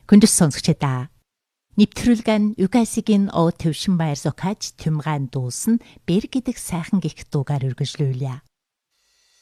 Хүндэс сонсогчдаа нэвтрүүлгэн Юкасигийн О төвшин баяр зохиож Тэмган дуусан Бэр гэдэг сайхан гих дуугаар үргэлжлүүлье.